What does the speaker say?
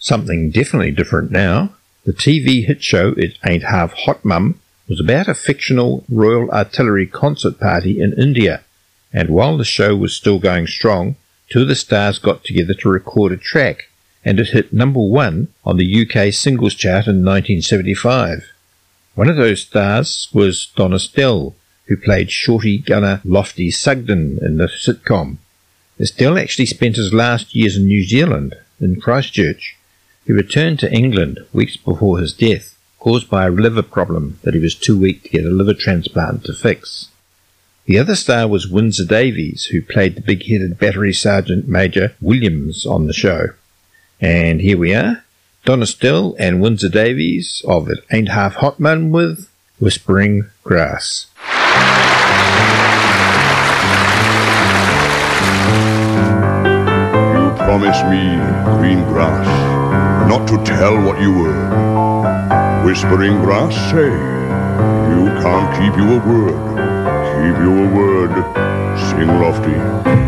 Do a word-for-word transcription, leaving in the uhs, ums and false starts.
Something definitely different now. The T V hit show It Ain't Half Hot Mum was about a fictional Royal Artillery concert party in India, and while the show was still going strong, two of the stars got together to record a track, and it hit number one on the U K singles chart in nineteen seventy-five. One of those stars was Don Estelle, who played Shorty Gunner Lofty Sugden in the sitcom. Estelle actually spent his last years in New Zealand, in Christchurch. He returned to England weeks before his death, caused by a liver problem that he was too weak to get a liver transplant to fix. The other star was Windsor Davies, who played the big-headed Battery Sergeant Major Williams on the show. And here we are, Don Estelle and Windsor Davies of It Ain't Half Hot Mum with Whispering Grass. You promised me green grass, not to tell what you were. Whispering Grass say, you can't keep your word. Keep your word, sing lofty.